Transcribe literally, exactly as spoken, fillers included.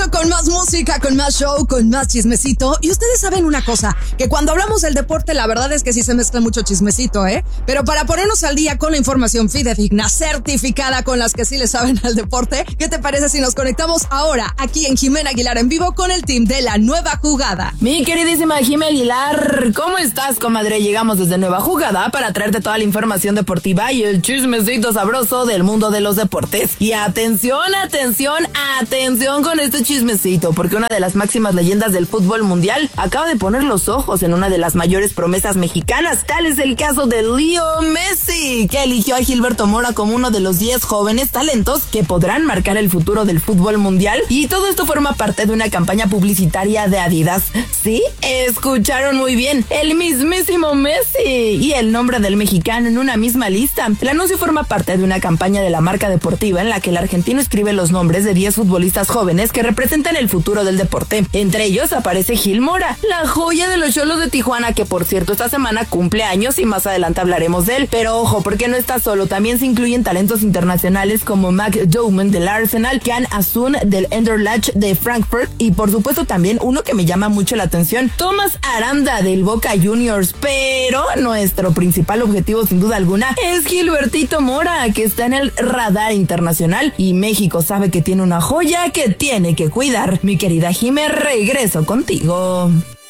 regreso con más música, con más show, con más chismecito. Y ustedes saben una cosa, que cuando hablamos del deporte, la verdad es que sí se mezcla mucho chismecito, ¿eh? Pero para ponernos al día con la información fidedigna, certificada, con las que sí le saben al deporte, ¿qué te parece si nos conectamos ahora, aquí en Jimena Aguilar en vivo, con el team de La Nueva Jugada? Mi queridísima Jimena Aguilar, ¿cómo estás, comadre? Llegamos desde Nueva Jugada para traerte toda la información deportiva y el chismecito sabroso del mundo de los deportes. Y atención, atención, atención con este chismecito, porque una de las máximas leyendas del fútbol mundial acaba de poner los ojos en una de las mayores promesas mexicanas. Tal es el caso de Leo Messi, que eligió a Gilberto Mora como uno de los diez jóvenes talentos que podrán marcar el futuro del fútbol mundial. Y todo esto forma parte de una campaña publicitaria de Adidas. ¿Sí? Escucharon muy bien, el mismísimo Messi y el nombre del mexicano en una misma lista. El anuncio forma parte de una campaña de la marca deportiva en la que el argentino escribe los nombres de diez futbolistas jóvenes que representan el futuro del deporte. Entre ellos aparece Gil Mora, la joya de los Xolos de Tijuana, que por cierto esta semana cumple años y más adelante hablaremos de él. Pero ojo, porque no está solo, también se incluyen talentos internacionales como McDowman del Arsenal, Can Asun del Anderlecht de Frankfurt y por supuesto también uno que me llama mucho la atención, Tomás Aranda del Boca Juniors. Pero nuestro principal objetivo sin duda alguna es Gilbertito Mora, que está en el radar internacional y México sabe que tiene una joya que tiene que cuidar. Mi querida Jimé, regreso contigo.